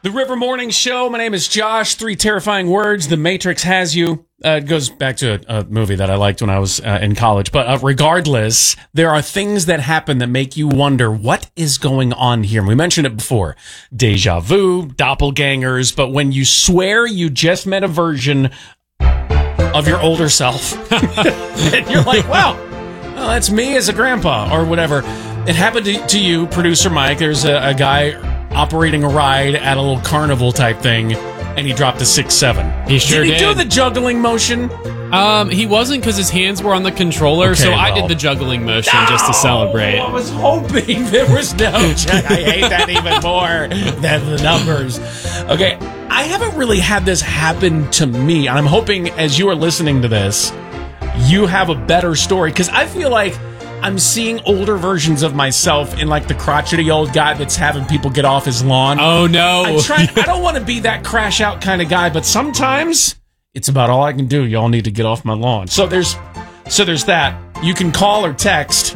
The River Morning Show. My name is Josh. 3 terrifying words. The Matrix has you. It goes back to a movie that I liked when I was in college. But regardless, there are things that happen that make you wonder, what is going on here? And we mentioned it before. Deja vu, doppelgangers. But when you swear you just met a version of your older self, and you're like, wow, well, that's me as a grandpa or whatever. It happened to you, producer Mike. There's a guy operating a ride at a little carnival type thing, and he dropped a 6'7". He sure did. Did he do the juggling motion? He wasn't, because his hands were on the controller, so I did the juggling motion just to celebrate. I was hoping there was no check. I hate that even more than the numbers. Okay, I haven't really had this happen to me, and I'm hoping as you are listening to this, you have a better story, because I feel like I'm seeing older versions of myself in like the crotchety old guy that's having people get off his lawn. Oh, no. I don't want to be that crash out kind of guy, but sometimes it's about all I can do. Y'all need to get off my lawn. So there's that. You can call or text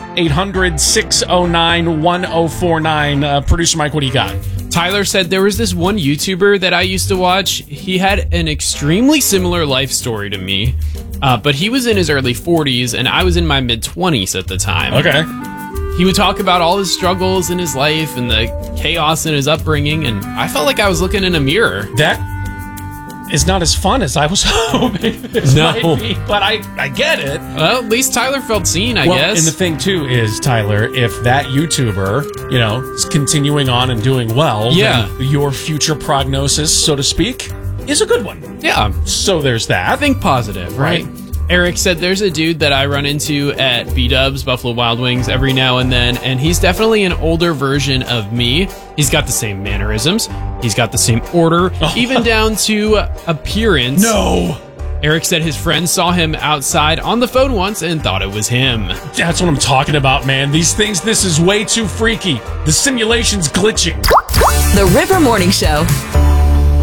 800-609-1049. Producer Mike, what do you got? Tyler said there was this one YouTuber that I used to watch. He had an extremely similar life story to me, but he was in his early 40s, and I was in my mid-20s at the time. Okay. He would talk about all his struggles in his life and the chaos in his upbringing, and I felt like I was looking in a mirror. That is not as fun as I was hoping this might be, but I get it. Well, at least Tyler felt seen, I guess. And the thing, too, is, Tyler, if that YouTuber, is continuing on and doing well, then your future prognosis, so to speak, is a good one. Yeah. So there's that. Think positive, right? Eric said there's a dude that I run into at B-Dubs, Buffalo Wild Wings, every now and then, and he's definitely an older version of me. He's got the same mannerisms. He's got the same order, even down to appearance. No! Eric said his friend saw him outside on the phone once and thought it was him. That's what I'm talking about, man. These things, this is way too freaky. The simulation's glitching. The River Morning Show.